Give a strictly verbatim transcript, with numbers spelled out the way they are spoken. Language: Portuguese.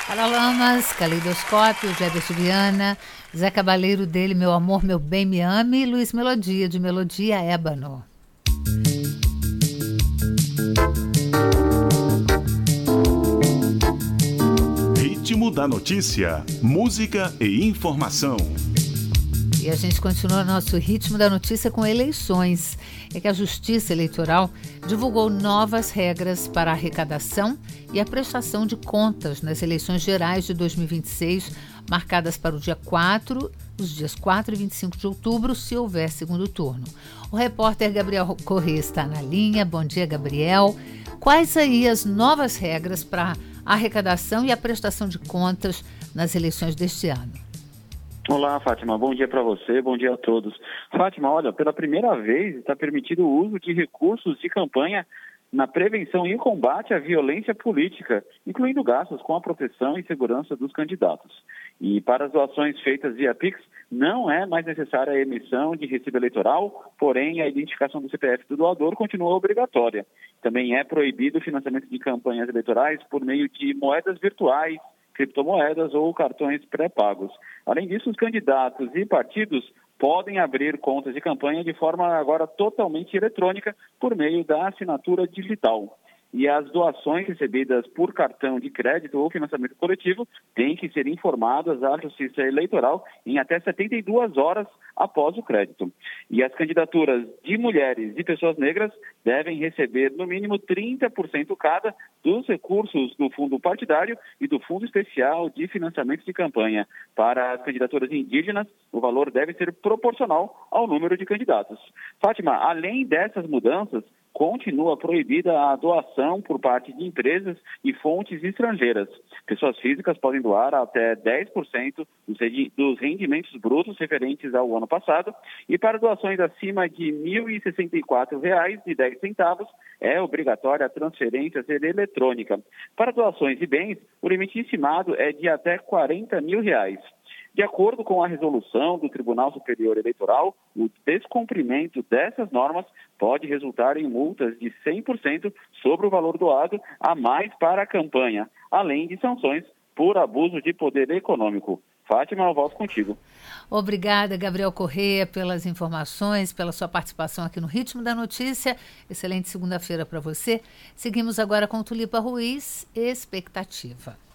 Paralamas, Caleidoscópio, Jefferson Viana, Zé Cabaleiro dele, Meu Amor, Meu Bem, Me Ame, e Luiz Melodia, de Melodia Ébano. Ritmo da notícia, música e informação. E a gente continua nosso Ritmo da Notícia com eleições. É que a Justiça Eleitoral divulgou novas regras para a arrecadação e a prestação de contas nas eleições gerais de dois mil e vinte e seis, marcadas para o dia quatro, os dias quatro e vinte e cinco de outubro, se houver segundo turno. O repórter Gabriel Corrêa está na linha. Bom dia, Gabriel. Quais aí as novas regras para a arrecadação e a prestação de contas nas eleições deste ano? Olá, Fátima. Bom dia para você, bom dia a todos. Fátima, olha, pela primeira vez está permitido o uso de recursos de campanha na prevenção e combate à violência política, incluindo gastos com a proteção e segurança dos candidatos. E para as doações feitas via Pix, não é mais necessária a emissão de recibo eleitoral, porém a identificação do C P F do doador continua obrigatória. Também é proibido o financiamento de campanhas eleitorais por meio de moedas virtuais, criptomoedas ou cartões pré-pagos. Além disso, os candidatos e partidos podem abrir contas de campanha de forma agora totalmente eletrônica por meio da assinatura digital. E as doações recebidas por cartão de crédito ou financiamento coletivo têm que ser informadas à Justiça Eleitoral em até setenta e duas horas após o crédito. E as candidaturas de mulheres e pessoas negras devem receber no mínimo trinta por cento cada dos recursos do fundo partidário e do Fundo Especial de Financiamento de Campanha. Para as candidaturas indígenas, o valor deve ser proporcional ao número de candidatos. Fátima, além dessas mudanças, continua proibida a doação por parte de empresas e fontes estrangeiras. Pessoas físicas podem doar até dez por cento dos rendimentos brutos referentes ao ano passado, e para doações acima de mil e sessenta e quatro reais e dez centavos é obrigatória a transferência ser eletrônica. Para doações de bens, o limite estimado é de até quarenta mil reais. De acordo com a resolução do Tribunal Superior Eleitoral, o descumprimento dessas normas pode resultar em multas de cem por cento sobre o valor doado a mais para a campanha, além de sanções por abuso de poder econômico. Fátima, eu volto contigo. Obrigada, Gabriel Corrêa, pelas informações, pela sua participação aqui no Ritmo da Notícia. Excelente segunda-feira para você. Seguimos agora com Tulipa Ruiz, Expectativa.